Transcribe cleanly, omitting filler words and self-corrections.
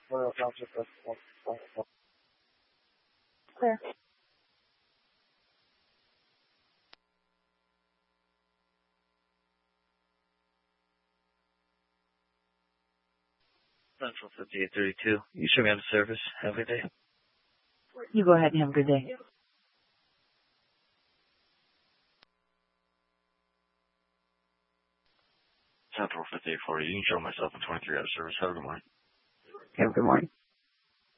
Clear. Central 5832. You should be on service. Have a good day. You go ahead and have a good day. Central 5840. You can show myself in 23 out of service. Have a good morning. Have a good morning.